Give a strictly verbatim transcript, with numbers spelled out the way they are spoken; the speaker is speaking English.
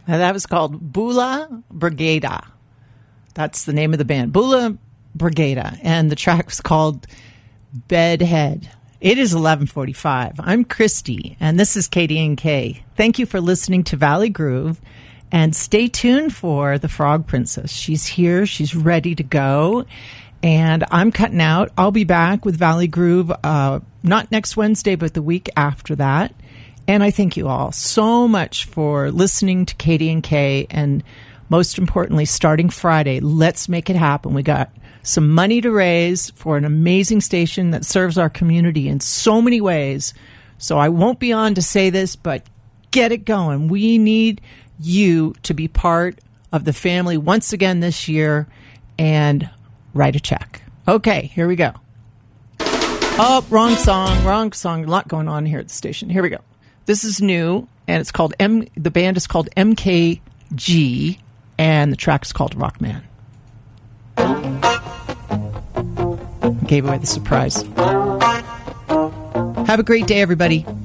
And that was called Bula Brigada. That's the name of the band, Bula Brigada. And the track was called Bedhead. It is eleven forty-five. I'm Christy, and this is K D N K. Thank you for listening to Valley Groove, and stay tuned for the Frog Princess. She's here. She's ready to go, and I'm cutting out. I'll be back with Valley Groove, uh, not next Wednesday, but the week after that. And I thank you all so much for listening to K D N K, and most importantly, starting Friday, let's make it happen. We got some money to raise for an amazing station that serves our community in so many ways. So I won't be on to say this, but get it going. We need you to be part of the family once again this year and write a check. Okay, here we go. Oh, wrong song, wrong song. A lot going on here at the station. Here we go. This is new, and it's called M. The band is called M K G, and the track is called Rockman. Gave away the surprise. Have a great day, everybody.